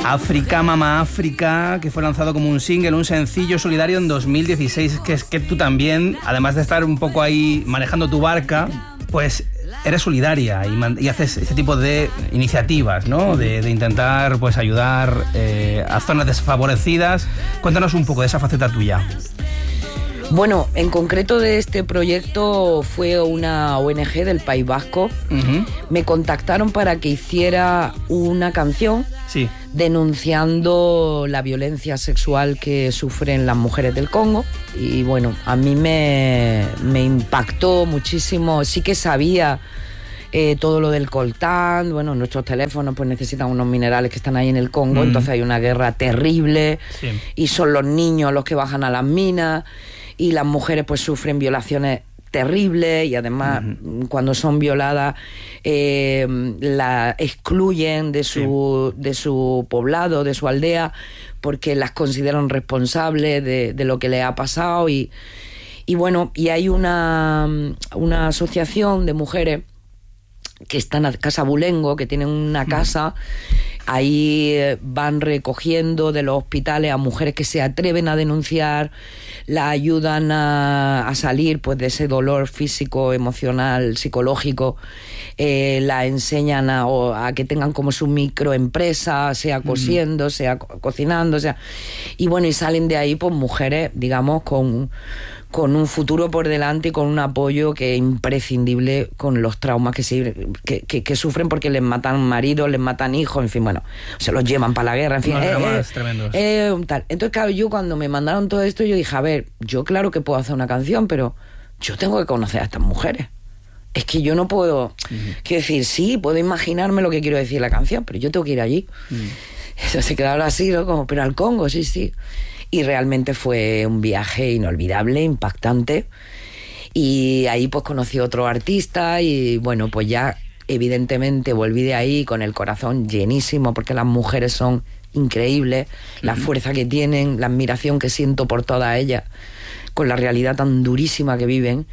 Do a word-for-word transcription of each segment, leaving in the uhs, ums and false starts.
África, Mamá África, que fue lanzado como un single, un sencillo solidario en dos mil dieciséis, que es que tú también, además de estar un poco ahí manejando tu barca, pues eres solidaria y, man- y haces este tipo de iniciativas, ¿no? De, de intentar pues ayudar eh, a zonas desfavorecidas. Cuéntanos un poco de esa faceta tuya. Bueno, en concreto de este proyecto fue una O N Ge del País Vasco. Uh-huh. Me contactaron para que hiciera una canción Sí. denunciando la violencia sexual que sufren las mujeres del Congo. Y bueno, a mí me, me impactó muchísimo. Sí que sabía eh, todo lo del coltán. Bueno, nuestros teléfonos pues necesitan unos minerales que están ahí en el Congo. Mm. Entonces hay una guerra terrible. Sí. Y son los niños los que bajan a las minas. Y las mujeres pues sufren violaciones terribles y además uh-huh. cuando son violadas eh, la excluyen de su, sí. de su poblado, de su aldea, porque las consideran responsables de, de lo que les ha pasado. Y, y bueno, y hay una, una asociación de mujeres que están a Casa Bulengo, que tienen una casa. Ahí van recogiendo de los hospitales a mujeres que se atreven a denunciar, la ayudan a, a salir pues de ese dolor físico, emocional, psicológico, eh, la enseñan a, a que tengan como su microempresa, sea cosiendo, mm. sea co- cocinando, sea... Y bueno, y salen de ahí pues mujeres, digamos, con... con un futuro por delante y con un apoyo que es imprescindible con los traumas que, se, que, que, que sufren porque les matan maridos, les matan hijos, en fin, bueno, se los llevan para la guerra, en fin. Unos eh, dramas eh, tremendos. Eh, tal. Entonces, claro, yo cuando me mandaron todo esto, yo dije, a ver, yo claro que puedo hacer una canción, pero yo tengo que conocer a estas mujeres. Es que yo no puedo... Uh-huh. Quiero decir, sí, puedo imaginarme lo que quiero decir la canción, pero yo tengo que ir allí. Uh-huh. Eso se quedaron así, ¿no? Como, pero al Congo, sí, sí. Y realmente fue un viaje inolvidable, impactante. Y ahí pues conocí a otro artista y bueno, pues ya evidentemente volví de ahí con el corazón llenísimo porque las mujeres son increíbles, uh-huh. la fuerza que tienen, la admiración que siento por todas ellas, con la realidad tan durísima que viven.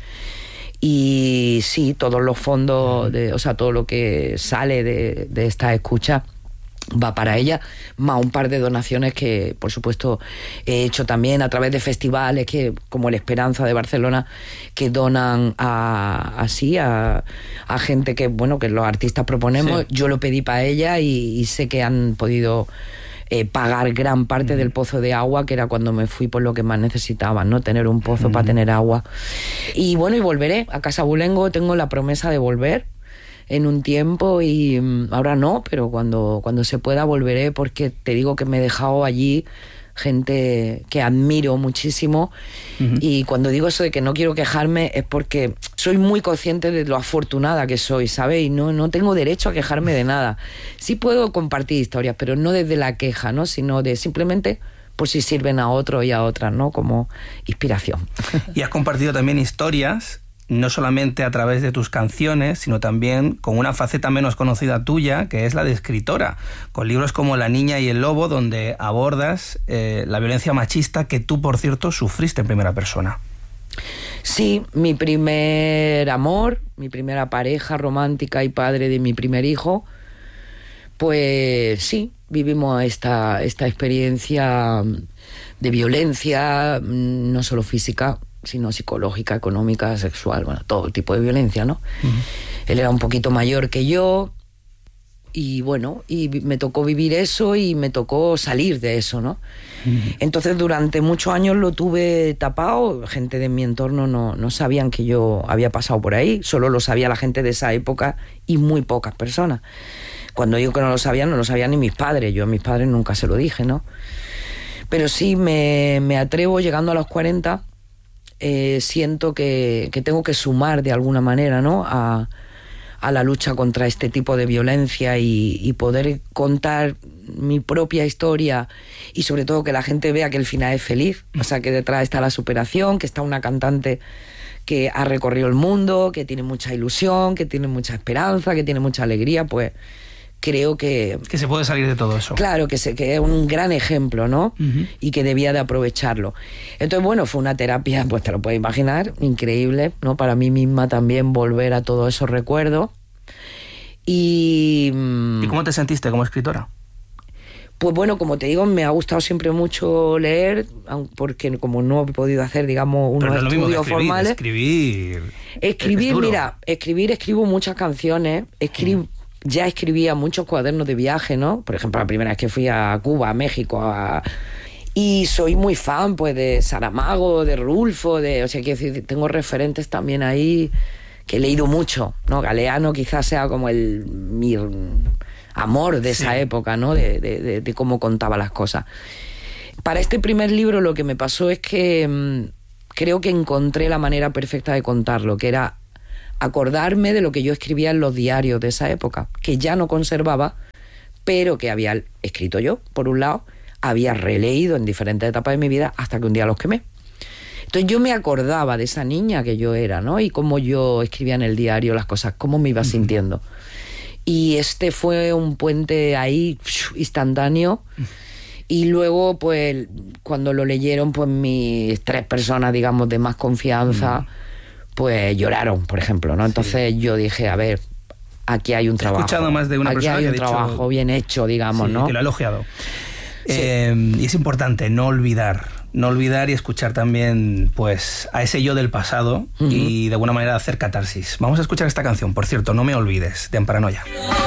Y sí, todos los fondos, de, o sea, todo lo que sale de, de esta escucha va para ella, más un par de donaciones que, por supuesto, he hecho también a través de festivales que, como el Esperanza de Barcelona, que donan a, así a, a gente que, bueno, que los artistas proponemos. Sí. Yo lo pedí para ella y, y sé que han podido eh, pagar gran parte mm. del pozo de agua, que era cuando me fui por lo que más necesitaban, ¿no? Tener un pozo mm. para tener agua. Y bueno, y volveré a Casa Bulengo, tengo la promesa de volver en un tiempo y ahora no, pero cuando, cuando se pueda volveré porque te digo que me he dejado allí gente que admiro muchísimo uh-huh. y cuando digo eso de que no quiero quejarme es porque soy muy consciente de lo afortunada que soy, ¿sabes? Y no, no tengo derecho a quejarme de nada. Sí puedo compartir historias, pero no desde la queja, ¿no? Sino de simplemente por si sirven a otro y a otras, ¿no? Como inspiración. Y has compartido también historias no solamente a través de tus canciones, sino también con una faceta menos conocida tuya, que es la de escritora, con libros como La niña y el lobo, donde abordas eh, la violencia machista que tú, por cierto, sufriste en primera persona. Sí, mi primer amor, mi primera pareja romántica y padre de mi primer hijo, pues sí, vivimos esta, esta experiencia de violencia, no solo física, sino psicológica, económica, sexual, bueno, todo tipo de violencia, ¿no? Uh-huh. Él era un poquito mayor que yo y bueno, y me tocó vivir eso y me tocó salir de eso, ¿no? Uh-huh. Entonces durante muchos años lo tuve tapado, gente de mi entorno no, no sabían que yo había pasado por ahí, solo lo sabía la gente de esa época y muy pocas personas. Cuando digo que no lo sabían, no lo sabían ni mis padres, yo a mis padres nunca se lo dije, ¿no? Pero sí, me, me atrevo llegando a los cuarenta. Eh, siento que, que tengo que sumar de alguna manera, ¿no? a, a la lucha contra este tipo de violencia y, y poder contar mi propia historia y sobre todo que la gente vea que el final es feliz, o sea, que detrás está la superación, que está una cantante que ha recorrido el mundo, que tiene mucha ilusión, que tiene mucha esperanza, que tiene mucha alegría, pues creo que... Que se puede salir de todo eso. Claro, que, se, que es un gran ejemplo, ¿no? Uh-huh. Y que debía de aprovecharlo. Entonces, bueno, fue una terapia, pues te lo puedes imaginar, increíble, ¿no? Para mí misma también volver a todos esos recuerdos. Y... ¿Y cómo te sentiste como escritora? Pues bueno, como te digo, me ha gustado siempre mucho leer, porque como no he podido hacer, digamos, unos Pero no estudios escribir, formales. Escribir. Escribir, mira, escribir, escribo muchas canciones, escribo, mm. ya escribía muchos cuadernos de viaje, ¿no? Por ejemplo, la primera vez que fui a Cuba, a México, a... y soy muy fan, pues, de Saramago, de Rulfo, de, o sea, quiero decir, tengo referentes también ahí que he leído mucho, ¿no? Galeano quizás sea como el mi amor de esa sí. época, ¿no? De, de, de, de cómo contaba las cosas. Para este primer libro lo que me pasó es que mmm, creo que encontré la manera perfecta de contarlo, que era acordarme de lo que yo escribía en los diarios de esa época, que ya no conservaba, pero que había escrito yo, por un lado, había releído en diferentes etapas de mi vida hasta que un día los quemé. Entonces yo me acordaba de esa niña que yo era, ¿no? Y cómo yo escribía en el diario las cosas, cómo me iba sintiendo. Y este fue un puente ahí instantáneo. Y luego, pues, cuando lo leyeron, pues mis tres personas, digamos, de más confianza, pues lloraron, por ejemplo, ¿no? Entonces sí. yo dije, a ver, aquí hay un trabajo. He escuchado más de una aquí persona hay que un ha dicho, trabajo bien hecho, digamos, sí, ¿no? que lo ha elogiado. Sí. Eh, y es importante no olvidar, no olvidar y escuchar también, pues, a ese yo del pasado uh-huh. y de alguna manera hacer catarsis. Vamos a escuchar esta canción, por cierto, No me olvides, de Amparanoia.